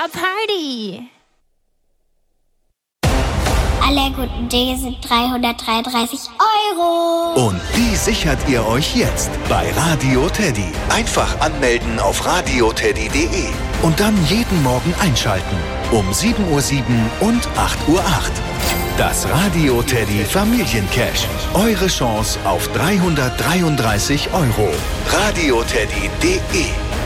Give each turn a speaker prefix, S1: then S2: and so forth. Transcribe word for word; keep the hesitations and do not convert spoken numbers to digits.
S1: war Party.
S2: Alle guten Dinge sind dreihundertdreiunddreißig Euro.
S3: Und die sichert ihr euch jetzt bei Radio Teddy. Einfach anmelden auf radioteddy punkt de und dann jeden Morgen einschalten. Um sieben Uhr sieben und acht Uhr acht. Das Radio Teddy Familiencash. Eure Chance auf dreihundertdreiunddreißig Euro. radioteddy punkt de